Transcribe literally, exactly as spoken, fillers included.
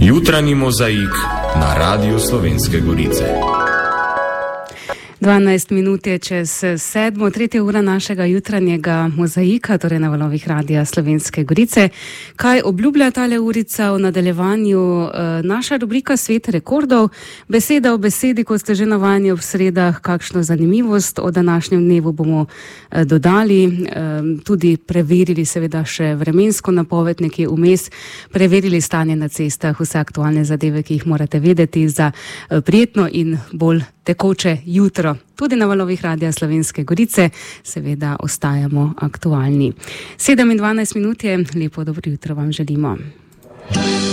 Jutranji mozaik na Radiu Slovenske Gorice. dvanajst minut je čez sedmo, tretja ura našega jutranjega mozaika, torej na valovih Radia Slovenske Gorice. Kaj obljublja tale urica v nadaljevanju? Naša rubrika Svet rekordov, beseda o besedi, kot ste že navajeni ob sredah, kakšno zanimivost o današnjem dnevu bomo dodali, tudi preverili seveda še vremensko napoved, nekje vmes, preverili stanje na cestah, vse aktualne zadeve, ki jih morate vedeti za prijetno in bolj tekoče jutro. Tudi na valovih Radia Slovenske Gorice seveda ostajamo aktualni. sedem in dvanajst minut je, lepo dobro jutro vam želimo.